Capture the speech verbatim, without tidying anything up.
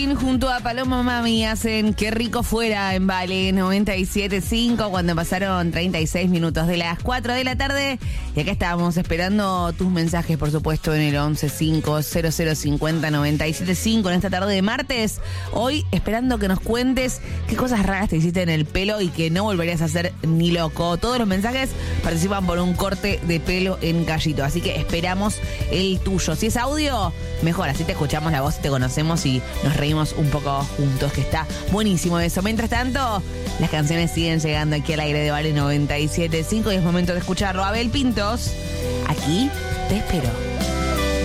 Junto a Paloma Mami hacen Qué rico fuera en Vale noventa y siete punto cinco cuando pasaron treinta y seis minutos de las cuatro de la tarde. Y acá estábamos esperando tus mensajes, por supuesto, en el once cinco cero cero cincuenta noventa y siete cinco en esta tarde de martes. Hoy esperando que nos cuentes qué cosas raras te hiciste en el pelo y que no volverías a hacer ni loco. Todos los mensajes participan por un corte de pelo en Gallito, así que esperamos el tuyo. Si es audio, mejor, así te escuchamos la voz, te conocemos y nos reímos un poco juntos, que está buenísimo eso. Mientras tanto, las canciones siguen llegando aquí al aire de Vale noventa y siete punto cinco y es momento de escucharlo. Abel Pintos, aquí te espero.